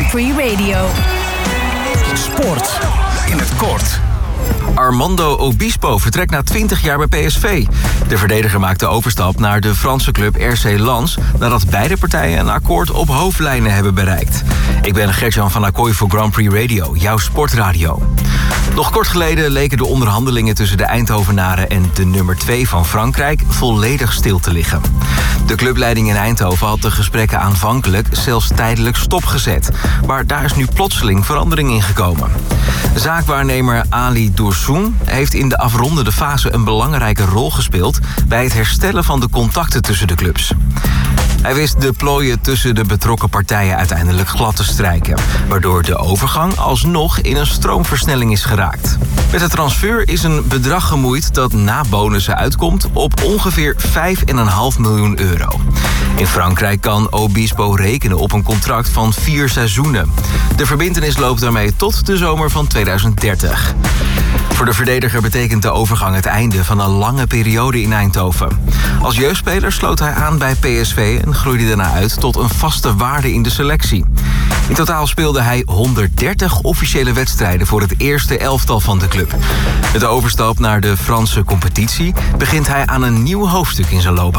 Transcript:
Prix Radio. Sport in het kort. Armando Obispo vertrekt na 20 jaar bij PSV. De verdediger maakt de overstap naar de Franse club RC Lens... nadat beide partijen een akkoord op hoofdlijnen hebben bereikt. Ik ben Gert-Jan van Acquoy voor Grand Prix Radio, jouw sportradio. Nog kort geleden leken de onderhandelingen tussen de Eindhovenaren... en de nummer 2 van Frankrijk volledig stil te liggen. De clubleiding in Eindhoven had de gesprekken aanvankelijk zelfs tijdelijk stopgezet. Maar daar is nu plotseling verandering in gekomen. Zaakwaarnemer Ali Doursoun heeft in de afrondende fase een belangrijke rol gespeeld... bij het herstellen van de contacten tussen de clubs. Hij wist de plooien tussen de betrokken partijen uiteindelijk glad te strijken... waardoor de overgang alsnog in een stroomversnelling is geraakt. Met de transfer is een bedrag gemoeid dat na bonussen uitkomt op ongeveer 5,5 miljoen euro. In Frankrijk kan Obispo rekenen op een contract van 4 seizoenen. De verbintenis loopt daarmee tot de zomer van 2030. Voor de verdediger betekent de overgang het einde van een lange periode in Eindhoven. Als jeugdspeler sloot hij aan bij PSV en groeide daarna uit tot een vaste waarde in de selectie. In totaal speelde hij 130 officiële wedstrijden voor het eerste elftal van de club. Met de overstap naar de Franse competitie begint hij aan een nieuw hoofdstuk in zijn loopbaan.